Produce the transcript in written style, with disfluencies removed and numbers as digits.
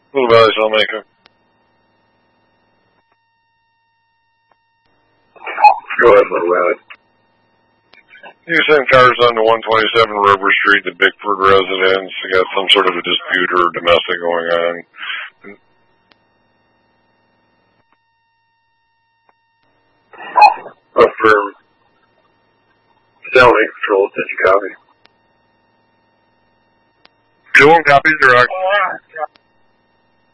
Little Valley Cellmaker. Go ahead, Little Valley. You send cars on to 127 River Street to Bickford residence. You got some sort of a dispute or domestic going on. Affirm. Cellmaker Patrol, did you copy? 2-1 copy, direct.